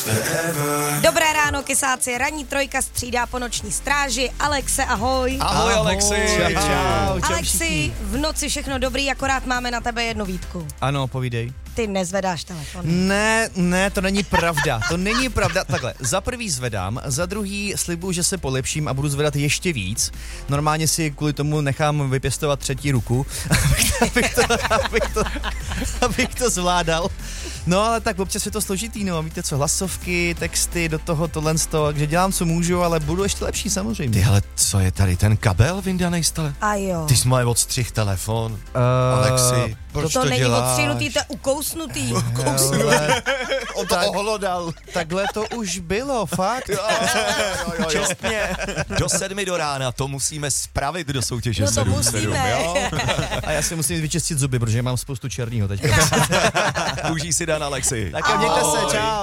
Dobré ráno, kysáci, ranní trojka střídá po noční stráži. Alexe, ahoj. Ahoj, Alexi. Čau. Alexi, v noci všechno dobrý, akorát máme na tebe jednu výtku. Ano, povídej. Ty nezvedáš telefon. Ne, to není pravda. To není pravda. Takhle, za prvý zvedám, za druhý slibuju, že se polepším a budu zvedat ještě víc. Normálně si kvůli tomu nechám vypěstovat třetí ruku, abych to zvládal. No ale tak občas je to složitý, no, víte co, hlasovky, texty, do toho tohle z toho, takže dělám, co můžu, ale budu ještě lepší samozřejmě. Ty, ale co je tady, ten kabel vyndanej stale? A jo. Ty jsi moje odstřih telefon, Alexi, proč to není děláš? odstřihnutý, to je ukousnutý. On to ohlodal. Takhle to už bylo, fakt. Jo. Čestně. Do 7 do rána, to musíme spravit do soutěže No to 7, musíme. jo? A já si musím vyčistit zuby, protože mám spoustu černýho teďka. Užij si den, Alexi. Tak mějte se, čau.